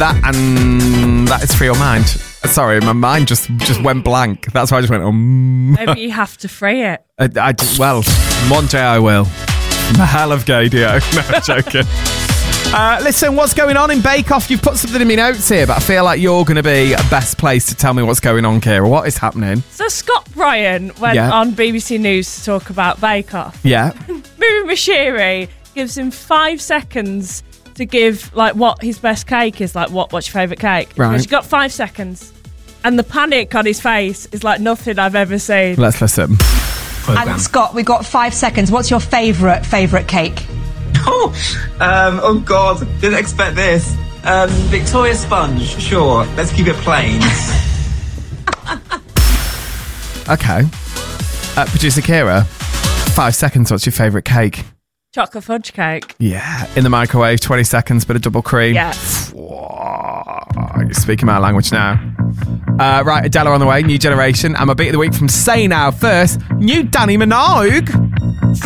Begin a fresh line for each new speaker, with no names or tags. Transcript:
That is Free Your Mind. Sorry, my mind just went blank. That's why I just went,
Maybe you have to free it.
Well, one day I will. I'm a hell of gay, Dio. No, I'm joking. Listen, what's going on in Bake Off? You've put something in my notes here, but I feel like you're going to be a best place to tell me what's going on, Kira. What is happening?
So Scott Bryan went on BBC News to talk about Bake Off.
Yeah.
Miriam Mashiri gives him 5 seconds to give what his best cake is, what's your favourite cake.
Right.
She's got 5 seconds. And the panic on his face is like nothing I've ever seen.
Let's listen.
And Scott, we've got 5 seconds. What's your favourite cake?
Oh God, didn't expect this. Victoria Sponge, sure. Let's keep it plain.
Okay. Producer Kira, 5 seconds, what's your favourite cake?
Chocolate fudge cake.
Yeah. In the microwave, 20 seconds, bit of double cream.
Yeah.
You're speaking my language now. Right, Adele on the way, New Generation. And my beat of the week from Say Now. First, new Danny Minogue.